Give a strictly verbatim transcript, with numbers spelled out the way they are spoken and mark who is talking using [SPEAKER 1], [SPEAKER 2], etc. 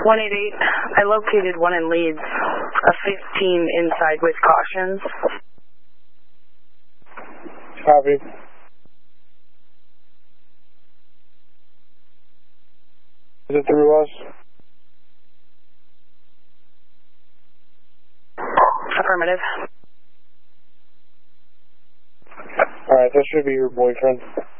[SPEAKER 1] one eight eight, I located one in Leeds, a fifteen inside with cautions.
[SPEAKER 2] Copy. Is it through us?
[SPEAKER 1] Affirmative.
[SPEAKER 2] Alright, that should be your boyfriend.